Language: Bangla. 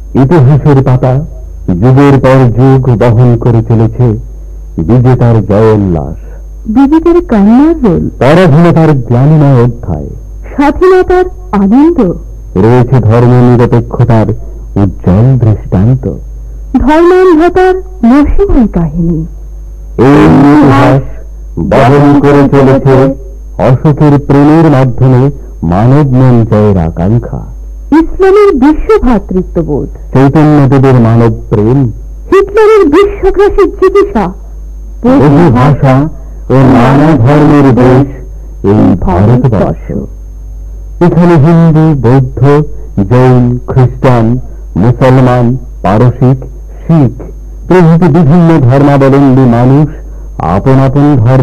ইতিহাসের পাতা যুগের পর যুগ বহন করে চলেছে বিজেতার জয়োল্লাস, বিজেতার কান্নার রোল, পরাধীনতার জ্ঞানীময় অধ্যায়, স্বাধীনতার আনন্দ, রয়েছে ধর্ম নিরপেক্ষতার উজ্জ্বল দৃষ্টান্ত, ধর্মান্ধতার নসীময় কাহিনী। এই ইতিহাস বহন করে চলেছে অশোকের প্রেমের মাধ্যমে মানব মন জয়ের আকাঙ্ক্ষা, ইসলামের বিশ্ব ভ্রাতৃত্ববোধ, চৈতন্যদেবের মানব প্রেম, হিটলারের বিশ্বগ্রাসী চিকিৎসা, বহু ভাষা ও নানা ধর্মের দেশ এই ভারতবর্ষ। এখানে হিন্দু, বৌদ্ধ, জৈন, খ্রিস্টান, মুসলমান, পারসিক, শিখ প্রভৃতি বিভিন্ন ধর্মাবলম্বী মানুষ আপন আপন ধর্ম